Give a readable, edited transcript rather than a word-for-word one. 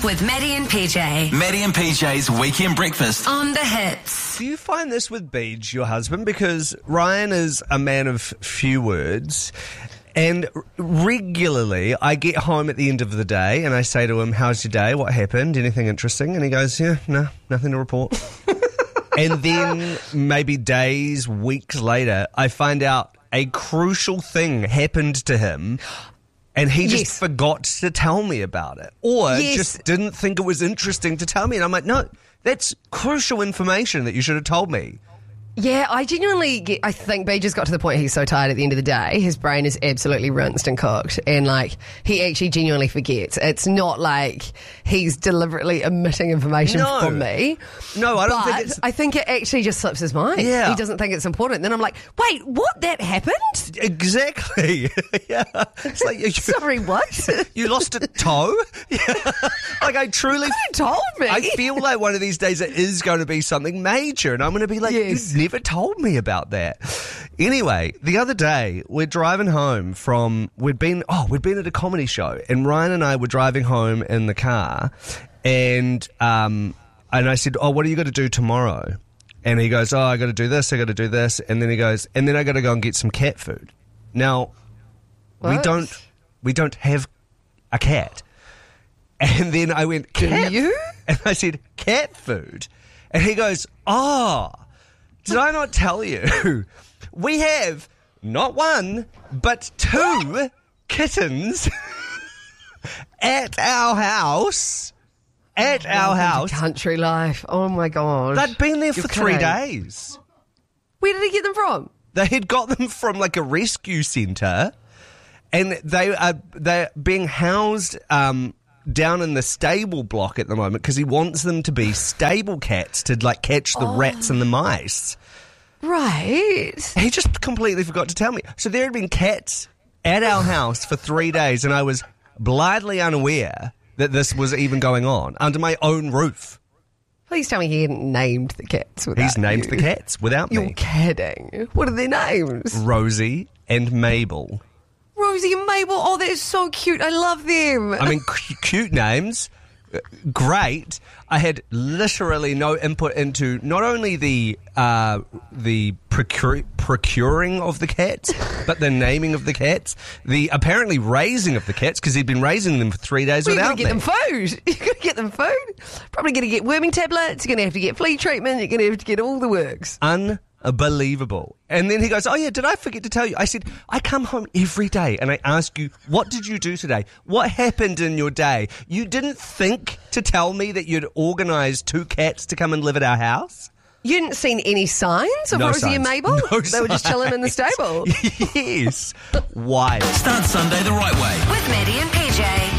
with Maddie and PJ. Maddie and PJ's Weekend Breakfast. On the Hits. Do you find this with Beej, your husband? Because Ryan is a man of few words. And regularly, I get home at the end of the day and I say to him, how's your day? What happened? Anything interesting? And he goes, yeah, no, nothing to report. And then maybe days, weeks later, I find out a crucial thing happened to him and he just forgot to tell me about it. Or just didn't think it was interesting to tell me. And I'm like, no, that's crucial information that you should have told me. Yeah, I genuinely I think Beej just got to the point he's so tired at the end of the day. His brain is absolutely rinsed and cooked. And, he actually genuinely forgets. It's not like he's deliberately omitting information from me. No, I don't think it's... I think it actually just slips his mind. Yeah. He doesn't think it's important. Then I'm like, wait, what? That happened? Exactly. Yeah. It's like... Sorry, what? You lost a toe? Yeah. I truly... You told me. I feel like one of these days it is going to be something major and I'm going to be like, you never told me about that. Anyway, the other day we're driving home from we'd been at a comedy show and Ryan and I were driving home in the car and I said, oh, what are you going to do tomorrow? And he goes, oh, I got to do this, and then he goes, and then I got to go and get some cat food. Now we don't have a cat. And then I went, cat? Do you? And I said, cat food. And he goes, oh, did I not tell you? We have not one, but two kittens at our house. At our house. Country life. Oh, my God. They'd been there for 3 days. Where did he get them from? They had got them from a rescue centre and they're being housed down in the stable block at the moment because he wants them to be stable cats to catch the rats and the mice. Right. He just completely forgot to tell me. So there had been cats at our house for 3 days and I was blithely unaware that this was even going on under my own roof. Please tell me he hadn't named the cats without He's named you. the cats without me. You're kidding. What are their names? Rosie and Mabel. Rosie and Mabel. Oh, they're so cute. I love them. I mean, cute names. Great. I had literally no input into not only the procuring of the cats, but the naming of the cats, the apparently raising of the cats, because he'd been raising them for 3 days without me. You're going to get them food. You're going to get them food. Probably going to get worming tablets. You're going to have to get flea treatment. You're going to have to get all the works. Unbelievable. And then he goes, oh yeah, did I forget to tell you? I said, I come home every day and I ask you, what did you do today? What happened in your day? You didn't think to tell me that you'd organised 2 cats to come and live at our house? You hadn't seen any signs of Rosie and Mabel? No They were just chilling in the stable? Yes. Why? Start Sunday the right way. With Maddie and PJ.